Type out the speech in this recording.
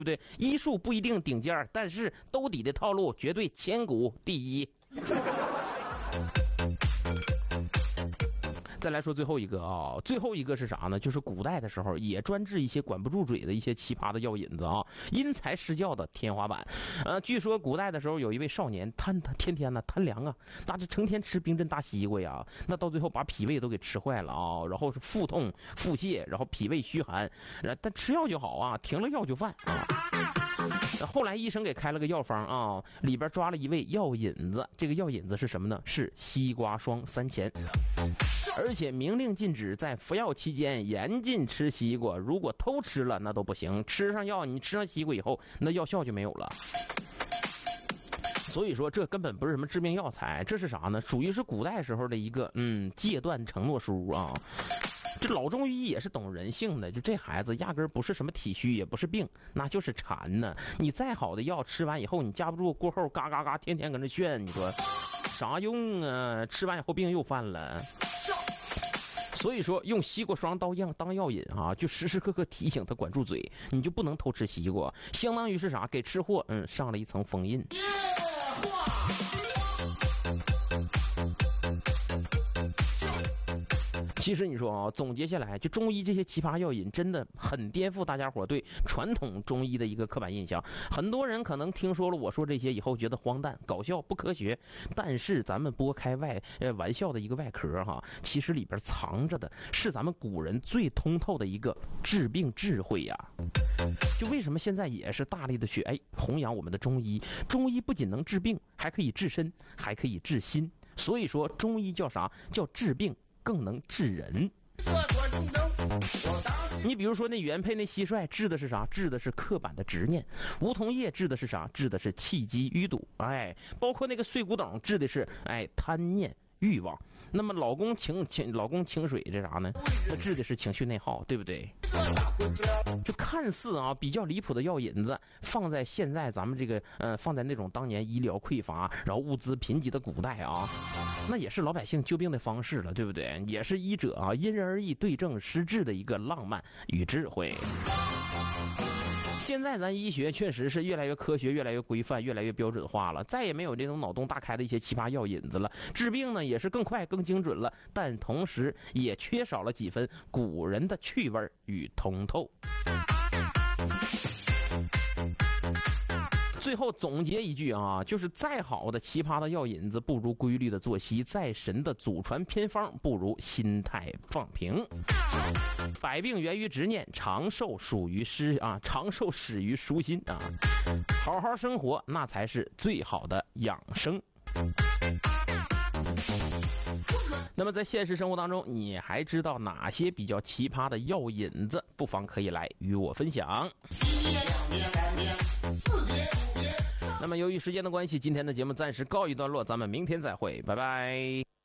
不对？医术不一定顶尖，但是兜底的套路绝对千古第一。再来说最后一个啊，最后一个是啥呢？就是古代的时候也专治一些管不住嘴的一些奇葩的药引子啊，因材施教的天花板。据说古代的时候有一位少年他天天呢贪凉啊，那就成天吃冰镇大西瓜呀，那到最后把脾胃都给吃坏了啊，然后是腹痛、腹泻，然后脾胃虚寒，但吃药就好啊，停了药就犯啊。后来医生给开了个药方啊，里边抓了一味药引子，这个药引子是什么呢？是西瓜霜3钱。而且明令禁止在服药期间严禁吃西瓜，如果偷吃了那都不行，吃上药，你吃上西瓜以后那药效就没有了。所以说这根本不是什么致命药材，这是啥呢？属于是古代时候的一个戒断承诺书啊。这老中医也是懂人性的，就这孩子压根不是什么体虚，也不是病，那就是馋呢。你再好的药吃完以后，你架不住过后嘎嘎嘎天天搁那炫，你说啥用啊？吃完以后病又犯了。所以说用西瓜霜当药引啊，就时时刻刻提醒他管住嘴，你就不能偷吃西瓜，相当于是啥？给吃货上了一层封印。其实你说啊，总结下来，就中医这些奇葩药引真的很颠覆大家伙对传统中医的一个刻板印象。很多人可能听说了我说这些以后觉得荒诞、搞笑、不科学，但是咱们拨开玩笑的一个外壳哈，其实里边藏着的是咱们古人最通透的一个治病智慧呀。就为什么现在也是大力的去弘扬我们的中医？中医不仅能治病，还可以治身，还可以治心。所以说中医叫啥？叫治病。更能治人。你比如说那原配那蟋蟀治的是啥？治的是刻板的执念。梧桐叶治的是啥？治的是气机淤堵。包括那个碎骨董治的是贪念欲望。那么老公清水这啥呢？那治的是情绪内耗，对不对？就看似比较离谱的药引子，放在现在咱们这个放在那种当年医疗匮乏然后物资贫瘠的古代啊，那也是老百姓救病的方式了，对不对？也是医者因人而异对症施治的一个浪漫与智慧。现在咱医学确实是越来越科学，越来越规范，越来越标准化了，再也没有这种脑洞大开的一些奇葩药引子了，治病呢也是更快更精准了，但同时也缺少了几分古人的趣味与通透。最后总结一句啊，就是再好的奇葩的药引子不如规律的作息，再神的祖传偏方不如心态放平。百病源于执念，长寿始于舒心啊！好好生活，那才是最好的养生。那么在现实生活当中，你还知道哪些比较奇葩的药引子？不妨可以来与我分享。1碟、2碟、3碟、4碟、5碟。那么由于时间的关系，今天的节目暂时告一段落，咱们明天再会，拜拜。